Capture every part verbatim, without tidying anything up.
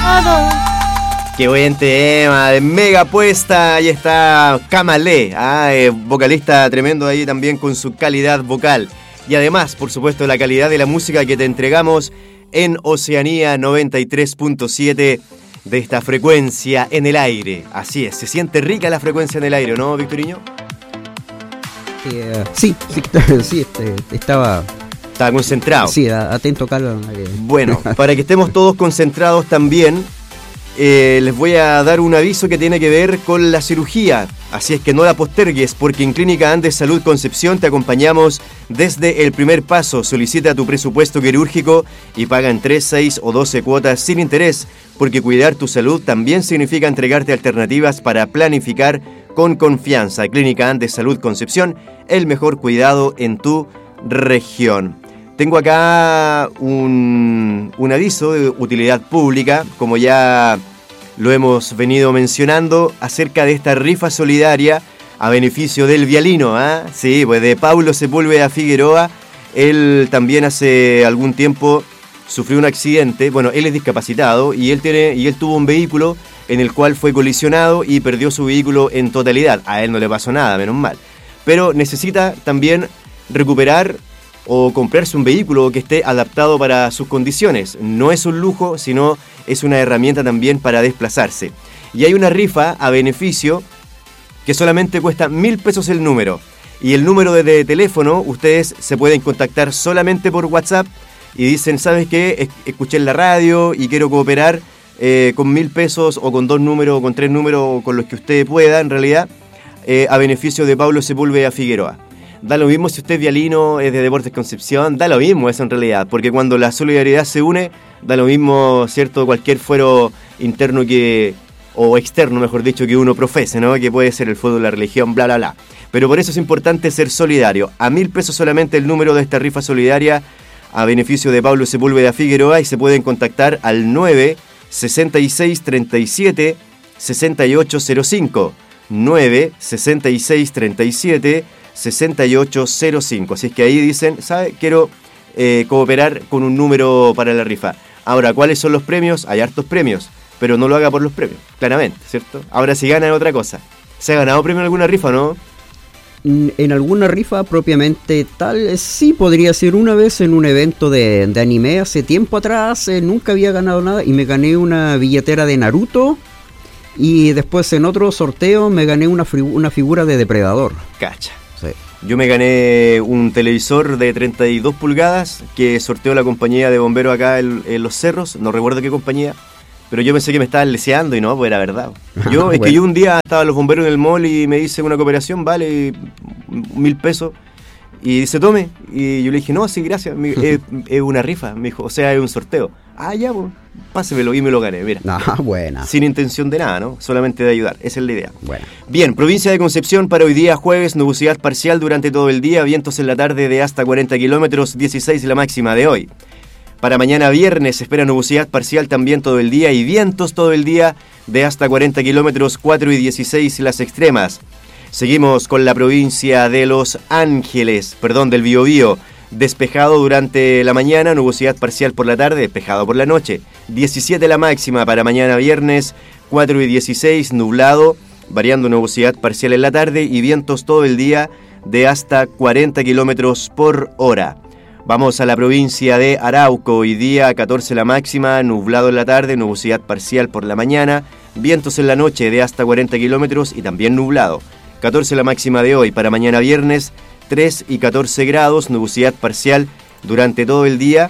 Qué buen tema, de mega puesta. Ahí está Kamalé, ah, eh, vocalista tremendo ahí también con su calidad vocal. Y además, por supuesto, la calidad de la música que te entregamos en Oceanía noventa y tres punto siete de esta frecuencia en el aire. Así es, se siente rica la frecuencia en el aire, ¿no, Victoriño? Eh, sí, sí, sí este, estaba... Estaba concentrado. Sí, atento, Carlos. Bueno, para que estemos todos concentrados también, Eh, les voy a dar un aviso que tiene que ver con la cirugía, así es que no la postergues, porque en Clínica Andes Salud Concepción te acompañamos desde el primer paso. Solicita tu presupuesto quirúrgico y paga en tres, seis o doce cuotas sin interés, porque cuidar tu salud también significa entregarte alternativas para planificar con confianza. Clínica Andes Salud Concepción, el mejor cuidado en tu región. Tengo acá un, un aviso de utilidad pública, como ya lo hemos venido mencionando, acerca de esta rifa solidaria a beneficio del vialino, ¿eh? Sí, pues de Paulo Sepúlveda Figueroa. Él también hace algún tiempo sufrió un accidente. Bueno, él es discapacitado y él, tiene, y él tuvo un vehículo en el cual fue colisionado y perdió su vehículo en totalidad. A él no le pasó nada, menos mal. Pero necesita también recuperar o comprarse un vehículo que esté adaptado para sus condiciones. No es un lujo, sino es una herramienta también para desplazarse. Y hay una rifa a beneficio que solamente cuesta mil pesos el número. Y el número de, de teléfono, ustedes se pueden contactar solamente por WhatsApp y dicen, ¿sabes qué? Escuché en la radio y quiero cooperar eh, con mil pesos o con dos números o con tres números o con los que usted pueda, en realidad, eh, a beneficio de Paulo Sepúlveda Figueroa. Da lo mismo si usted es vialino, es de Deportes Concepción, da lo mismo eso en realidad, porque cuando la solidaridad se une, da lo mismo, ¿cierto?, cualquier fuero interno que, o externo, mejor dicho, que uno profese, ¿no?, que puede ser el fútbol, la religión, bla, bla, bla. Pero por eso es importante ser solidario. A mil pesos solamente el número de esta rifa solidaria a beneficio de Paulo Sepúlveda Figueroa, y se pueden contactar al nueve sesenta y seis treinta y siete sesenta y ocho cero cinco, nueve sesenta y seis treinta y siete sesenta y ocho cero cinco. Así es que ahí dicen, ¿sabe? Quiero eh, cooperar con un número para la rifa. Ahora, ¿cuáles son los premios? Hay hartos premios, pero no lo haga por los premios, claramente, ¿cierto? Ahora, si gana otra cosa. ¿Se ha ganado premio en alguna rifa, no? En alguna rifa propiamente tal, sí, podría ser. Una vez en un evento de, de anime hace tiempo atrás, eh, nunca había ganado nada y me gané una billetera de Naruto. Y después en otro sorteo me gané una, una figura de Depredador. Cacha. Sí. Yo me gané un televisor de treinta y dos pulgadas que sorteó la compañía de bomberos acá en, en Los Cerros. No recuerdo qué compañía, pero yo pensé que me estaban leseando y no, pues era verdad. Yo, es bueno. que yo un día estaba los bomberos en el mall y me dice una cooperación, vale mil pesos. Y dice, tome. Y yo le dije, no, sí, gracias. Me, es, es una rifa, me dijo, o sea, es un sorteo. Ah, ya, pues, pásemelo, y me lo gané, mira. Ah, buena. Sin intención de nada, ¿no? Solamente de ayudar, esa es la idea. Bueno. Bien, provincia de Concepción para hoy día jueves, nubosidad parcial durante todo el día, vientos en la tarde de hasta cuarenta kilómetros, dieciséis la máxima de hoy. Para mañana viernes se espera nubosidad parcial también todo el día y vientos todo el día de hasta cuarenta kilómetros, cuatro y dieciséis las extremas. Seguimos con la provincia de Los Ángeles, perdón, del Biobío. Despejado durante la mañana, nubosidad parcial por la tarde, despejado por la noche. diecisiete la máxima para mañana viernes, cuatro y dieciséis, nublado, variando nubosidad parcial en la tarde y vientos todo el día de hasta cuarenta kilómetros por hora. Vamos a la provincia de Arauco, hoy día catorce la máxima, nublado en la tarde, nubosidad parcial por la mañana, vientos en la noche de hasta cuarenta kilómetros y también nublado. catorce la máxima de hoy, para mañana viernes, tres y catorce grados, nubosidad parcial durante todo el día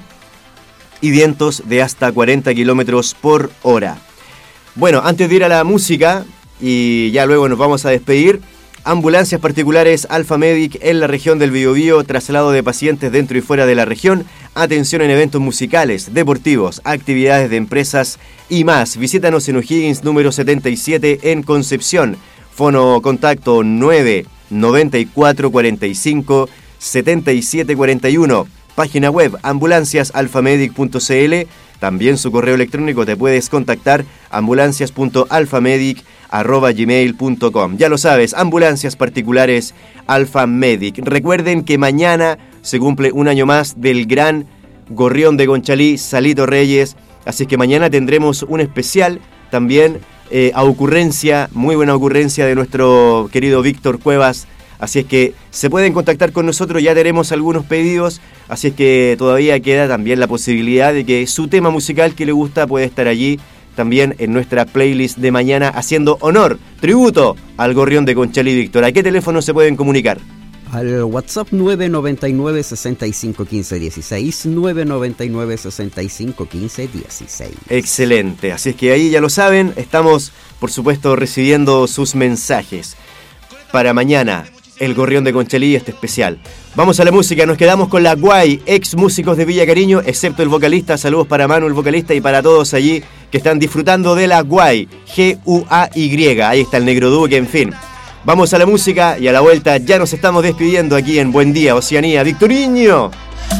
y vientos de hasta cuarenta kilómetros por hora. Bueno, antes de ir a la música y ya luego nos vamos a despedir, ambulancias particulares Alfa Medic en la región del Biobío, traslado de pacientes dentro y fuera de la región, atención en eventos musicales, deportivos, actividades de empresas y más. Visítanos en O'Higgins número setenta y siete en Concepción. Fono contacto nueve noventa y cuatro cuarenta y cinco setenta y siete cuarenta y uno. Página web ambulancias alfa medic punto c l. También su correo electrónico te puedes contactar ambulancias punto alfamedic arroba gmail punto com. Ya lo sabes, ambulancias particulares Alfa Medic. Recuerden que mañana se cumple un año más del gran gorrión de Conchalí, Salito Reyes, Así es que mañana tendremos un especial también eh, a ocurrencia, muy buena ocurrencia de nuestro querido Víctor Cuevas. Así es que se pueden contactar con nosotros, ya tenemos algunos pedidos, así es que todavía queda también la posibilidad de que su tema musical que le gusta puede estar allí también en nuestra playlist de mañana, haciendo honor, tributo al Gorrión de Conchalí. Víctor, ¿a qué teléfono se pueden comunicar? Al WhatsApp nueve noventa y nueve, sesenta y cinco, quince, dieciséis, nueve noventa y nueve, sesenta y cinco, quince, dieciséis. Excelente, así es que ahí ya lo saben, estamos por supuesto recibiendo sus mensajes. Para mañana, el Gorrión de Conchalí, este especial. Vamos a la música, nos quedamos con la Guay, ex músicos de Villa Cariño, excepto el vocalista. Saludos para Manu, el vocalista, y para todos allí que están disfrutando de la Guay, G U A Y. Ahí está el Negro Duque, en fin. Vamos a la música y a la vuelta ya nos estamos despidiendo aquí en Buen Día Oceanía. Victoriño.